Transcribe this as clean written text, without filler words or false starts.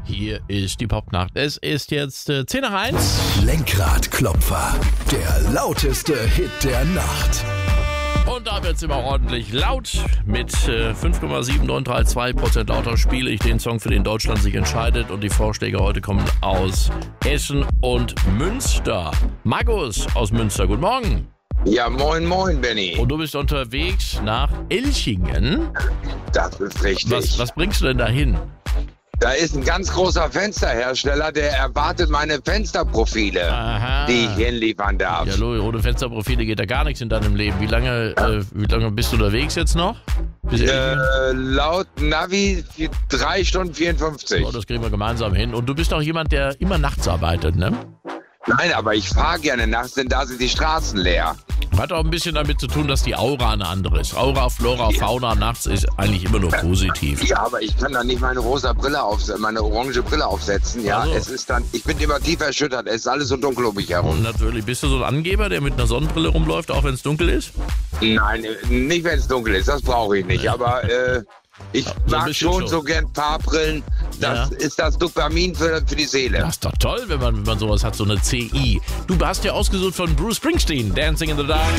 Hier ist die Popnacht. Es ist jetzt 10 nach 1. Lenkradklopfer, der lauteste Hit der Nacht. Und da wird es immer ordentlich laut. Mit 5,7932% lauter spiele ich den Song, für den Deutschland sich entscheidet. Und die Vorschläge heute kommen aus Essen und Münster. Markus aus Münster, guten Morgen. Ja, moin, moin, Benny. Und du bist unterwegs nach Elchingen. Das ist richtig. Was bringst du denn da hin? Da ist ein ganz großer Fensterhersteller, der erwartet meine Fensterprofile, Aha. die ich hinliefern darf. Ja, Louis, ohne Fensterprofile geht da gar nichts in deinem Leben. Wie lange bist du unterwegs jetzt noch? Bis Laut Navi 3 Stunden 54. das kriegen wir gemeinsam hin. Und du bist auch jemand, der immer nachts arbeitet, ne? Nein, aber ich fahre gerne nachts, denn da sind die Straßen leer. Hat auch ein bisschen damit zu tun, dass die Aura eine andere ist. Aura, Flora, Fauna nachts ist eigentlich immer nur positiv. Ja, aber ich kann da nicht meine rosa Brille aufsetzen, meine orange Brille aufsetzen. Ja, Also. es ist dann, ich bin immer tief erschüttert. Es ist alles so dunkel um mich herum. Und natürlich, bist du so ein Angeber, der mit einer Sonnenbrille rumläuft, auch wenn es dunkel ist? Nein, nicht wenn es dunkel ist, das brauche ich nicht. Aber ich ein mag bisschen schon schon. so gern Farbrillen. Das Ja. ist das Dopamin für die Seele. Das ist doch toll, wenn man sowas hat, so eine CI. Du hast ja ausgesucht von Bruce Springsteen, Dancing in the Dark.